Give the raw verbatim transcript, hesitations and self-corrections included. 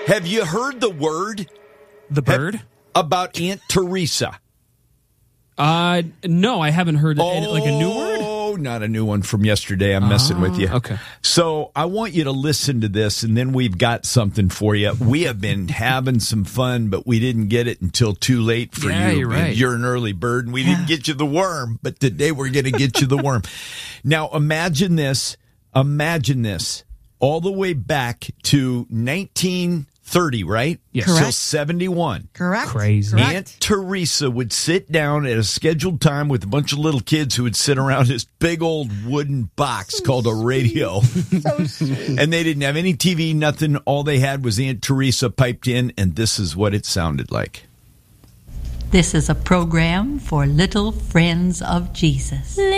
Have you heard the word? The bird? Have, about Aunt Teresa. Uh, no, I haven't heard oh, it, like a new word. Oh, not a new one from yesterday. I'm oh, messing with you. Okay. So I want you to listen to this, and then we've got something for you. We have been having some fun, but we didn't get it until too late for yeah, you. You're right. You're an early bird, and we didn't get you the worm, but today we're going to get you the worm. Now, imagine this. Imagine this. All the way back to nineteen thirty, right? Yes. Till seventy-one. Correct. Crazy. Correct. Aunt Teresa would sit down at a scheduled time with a bunch of little kids who would sit around this big old wooden box so called a radio. So sweet. And they didn't have any T V, nothing. All they had was Aunt Teresa piped in, and this is what it sounded like. This is a program for little friends of Jesus.